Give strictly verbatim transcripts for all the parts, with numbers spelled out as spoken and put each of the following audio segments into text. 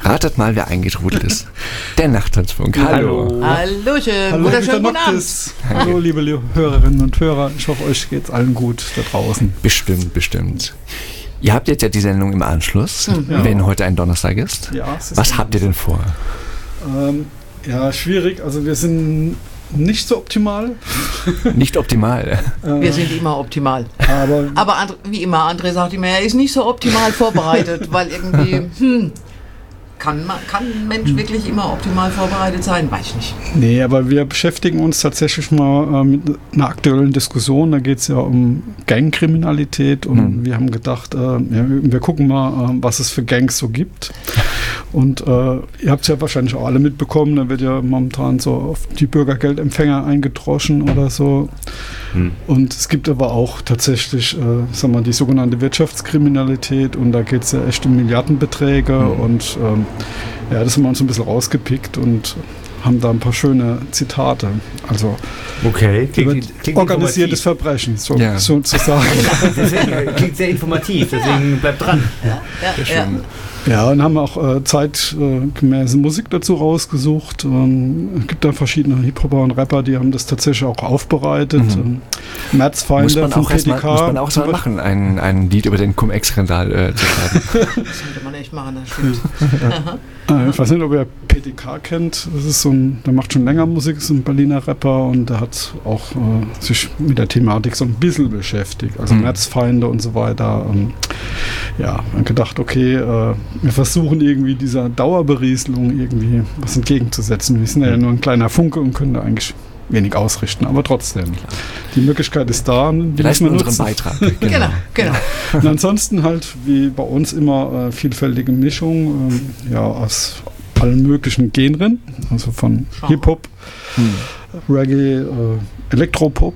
Ratet mal, wer eingetrudelt ist. Der Nachttanzfunk. Hallo. Hallöchen. Hallo, Wunderschönen guten Abend. Hallo, liebe Hörerinnen und Hörer. Ich hoffe, euch geht's allen gut da draußen. Bestimmt, bestimmt. Ihr habt jetzt ja die Sendung im Anschluss, ja. wenn heute ein Donnerstag ist. Ja, es ist Was habt ihr denn vor? Ähm, ja, schwierig. Also wir sind nicht so optimal. Nicht optimal. Wir sind immer optimal. Aber, Aber And- wie immer, André sagt immer, er ist nicht so optimal vorbereitet, weil irgendwie, hm, kann, man, kann ein Mensch wirklich immer optimal vorbereitet sein? Weiß ich nicht. nee, aber wir beschäftigen uns tatsächlich mal äh, mit einer aktuellen Diskussion. Da geht es ja um Gangkriminalität und Hm. wir haben gedacht, äh, ja, wir gucken mal, äh, was es für Gangs so gibt. Und äh, ihr habt es ja wahrscheinlich auch alle mitbekommen, da wird ja momentan so auf die Bürgergeldempfänger eingedroschen oder so. Hm. Und es gibt aber auch tatsächlich, äh, sagen wir, die sogenannte Wirtschaftskriminalität und da geht es ja echt um Milliardenbeträge Hm. und ähm, ja, das haben wir uns ein bisschen rausgepickt und haben da ein paar schöne Zitate. Also Okay, über klingt, klingt organisiertes informativ. Verbrechen, so, Ja. sozusagen. Deswegen, klingt sehr informativ, deswegen bleibt dran. Ja, Sehr ja, schön. Ja, und haben auch äh, zeitgemäße Musik dazu rausgesucht. Ähm, es gibt da verschiedene Hip-Hopper und Rapper, die haben das tatsächlich auch aufbereitet. Mhm. Ähm, Muss Märzfeinde man von auch erst P D mal, K. muss man auch so zum machen, ein, ein Lied über den Cum-Ex-Skandal äh, zu schreiben. das sollte man echt machen, das stimmt. Aha. Äh, ich weiß nicht, ob ihr P D K kennt. Das ist so ein, der macht schon länger Musik, ist ein Berliner Rapper und der hat auch äh, sich mit der Thematik so ein bisschen beschäftigt. Also Mhm. Märzfeinde und so weiter. Ähm, ja, man gedacht, okay, äh, wir versuchen irgendwie dieser Dauerberieselung irgendwie was entgegenzusetzen. Wir sind ja nur ein kleiner Funke und können da eigentlich wenig ausrichten, aber trotzdem. Die Möglichkeit ist da. Und die Wir leisten müssen wir unseren nutzen. Beitrag. Genau, genau. Und ansonsten halt, wie bei uns immer, äh, vielfältige Mischung ähm, ja, aus allen möglichen Genren, also von Schau. Hip-Hop, Hm. Reggae, äh, Elektropop.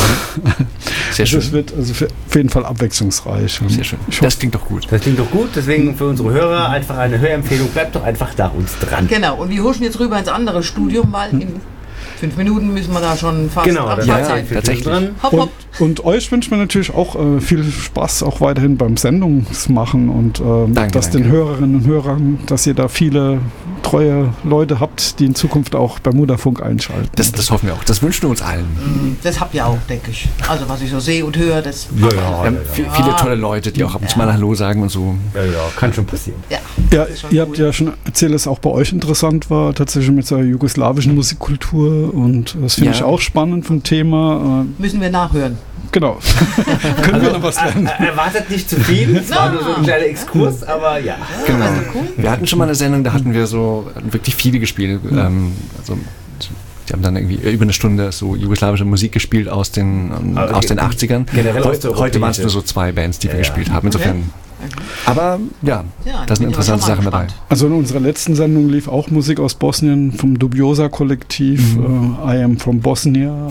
Sehr Also es schön. wird also für, auf jeden Fall abwechslungsreich. Sehr schön. Ich Das klingt doch gut. Das klingt doch gut, deswegen für unsere Hörer einfach eine Hörempfehlung. Bleibt doch einfach da uns dran. Genau, und wir huschen jetzt rüber ins andere Studium, weil in fünf Minuten müssen wir da schon fast Genau, das Ja, Abfahrt heißt, sein. wir tatsächlich. sind dran. Hopp, Und, hopp. und euch wünschen wir natürlich auch äh, viel Spaß auch weiterhin beim Sendungsmachen und äh, Danke, dass danke. den Hörerinnen und Hörern, dass ihr da viele treue Leute habt, die in Zukunft auch Bermuda-Funk einschalten. Das, das hoffen wir auch. Das wünschen wir uns allen. Das habt ihr auch, denke ich. Also was ich so sehe und höre, das Ja, Wir ja, haben vi- viele tolle Leute, die auch ab und zu mal Hallo sagen und so. ja, ja, kann schon passieren. Ja, Ja, ist schon ihr cool. habt ja schon erzählt, dass es auch bei euch interessant war, tatsächlich mit der jugoslawischen Musikkultur und das finde Ja. ich auch spannend vom Thema. Äh, müssen wir nachhören. genau. Können wir noch was lernen? Er- Erwartet nicht zu viel, es war nur so ein kleiner Exkurs, aber ja. Genau. Also cool. Wir hatten schon mal eine Sendung, da hatten wir so wirklich viele gespielt. Ähm, also, die haben dann irgendwie über eine Stunde so jugoslawische Musik gespielt aus den, ähm, Aber aus den ge- achtzigern. generell Heu- osteuropäische. Heute waren es nur so zwei Bands, die wir Ja, ja. gespielt haben. Insofern. Okay. Aber ja, Ja, da sind bin ich aber interessante schon mal Sachen dabei. gespannt. Also in unserer letzten Sendung lief auch Musik aus Bosnien vom Dubiosa-Kollektiv, Mhm. äh, I Am From Bosnia.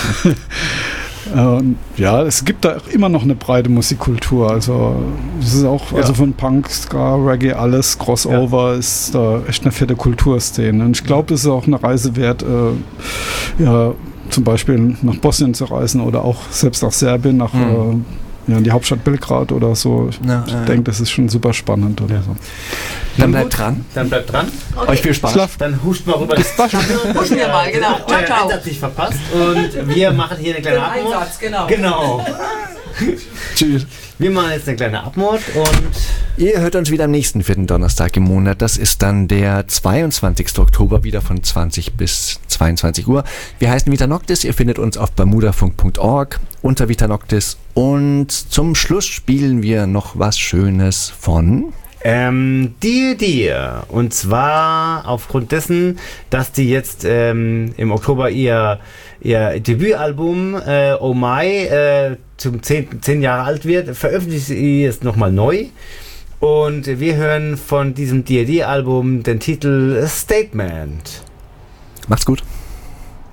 Ähm, ja, es gibt da auch immer noch eine breite Musikkultur. Also es ist auch, also von Punk, Ska, Reggae, alles, Crossover ist da echt eine fette Kulturszene. Und ich glaube, es ist auch eine Reise wert, äh, ja, zum Beispiel nach Bosnien zu reisen oder auch selbst nach Serbien, nach Mhm. äh, ja, in die Hauptstadt Belgrad oder so. Ich Ja, ich ja, ja. denke, das ist schon super spannend oder so. Dann Nun bleibt gut, dran. Dann bleibt dran. Okay. Euch viel Spaß. Schlaf. Dann huscht mal rüber. Huschen wir mal, genau. Ciao, Euer ciao. Einsatz nicht verpasst und wir machen hier eine kleine Abmord. Einsatz, genau. Genau. Tschüss. Wir machen jetzt eine kleine Abmord und Ihr hört uns wieder am nächsten vierten Donnerstag im Monat. Das ist dann der zweiundzwanzigsten Oktober, wieder von zwanzig bis zweiundzwanzig Uhr. Wir heißen Vita Noctis. Ihr findet uns auf bermudafunk punkt org unter Vita Noctis. Und zum Schluss spielen wir noch was Schönes von... Ähm, Dear Dear. Und zwar aufgrund dessen, dass die jetzt ähm, im Oktober ihr, ihr Debütalbum äh, Oh My äh, zum zehnten zehn Jahre alt wird, veröffentlicht sie es nochmal neu. Und wir hören von diesem Dear Dear Album den Titel Statement. Macht's gut.